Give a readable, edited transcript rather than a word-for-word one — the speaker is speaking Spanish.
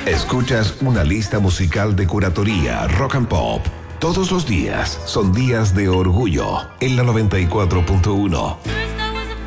Escuchas una lista musical de curatoría rock and pop. Todos los días son días de orgullo en la 94.1.